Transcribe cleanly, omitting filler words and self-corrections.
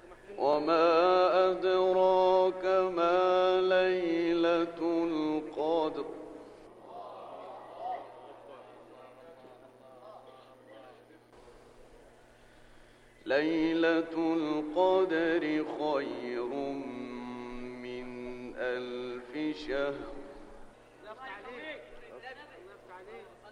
وما أدراك ما ليلة القدر ليلة القدر خير من 1000 شهر.